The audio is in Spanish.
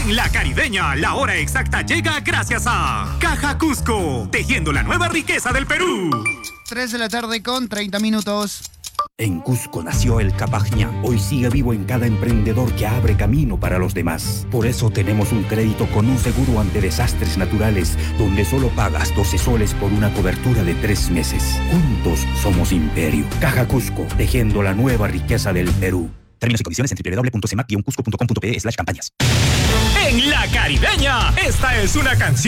En La Caribeña, la hora exacta llega gracias a Caja Cusco, tejiendo la nueva riqueza del Perú. 3 de la tarde con 30 minutos. En Cusco nació el Capajña. Hoy sigue vivo en cada emprendedor que abre camino para los demás. Por eso tenemos un crédito con un seguro ante desastres naturales, donde solo pagas 12 soles por una cobertura de 3 meses. Juntos somos Imperio. Caja Cusco, tejiendo la nueva riqueza del Perú. Términos y condiciones en www.cemac-cusco.com.pe/campañas. En La Caribeña, esta es una canción